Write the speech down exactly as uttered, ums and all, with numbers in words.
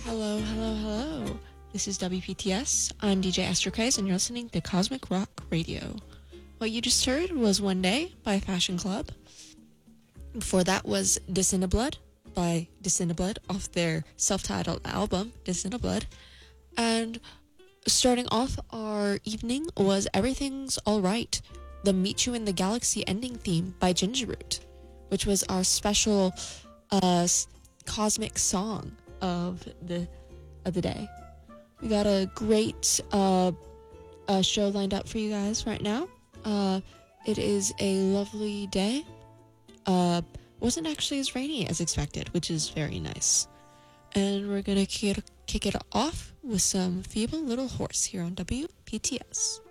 Hello, hello, hello. This is W P T S. I'm D J Astrokais, and you're listening to Cosmic Rock Radio. What you just heard was One Day by Fashion Club. Before that was Blood by Blood off their self-titled album, Blood. And starting off our evening was Everything's Alright, the Meet You in the Galaxy ending theme by Gingerroot, which was our special uh, cosmic song of the of the day. We got a great uh, uh, show lined up for you guys right now. Uh, it is a lovely day. Uh, wasn't actually as rainy as expected, which is very nice. And we're gonna kick it, kick it off with some Feeble Little Horse here on W P T S.